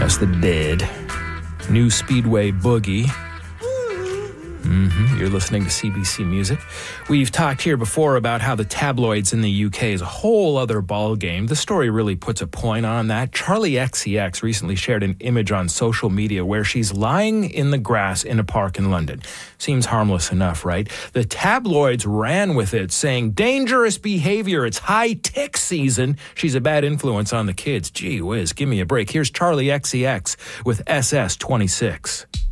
That's the Dead. New Speedway Boogie. You're listening to CBC Music. We've talked here before about how the tabloids in the UK is a whole other ballgame. The story really puts a point on that. Charlie XCX recently shared an image on social media where she's lying in the grass in a park in London. Seems harmless enough, right? The tabloids ran with it, saying, dangerous behavior, it's high tick season. She's a bad influence on the kids. Gee whiz, give me a break. Here's Charlie XCX with SS26.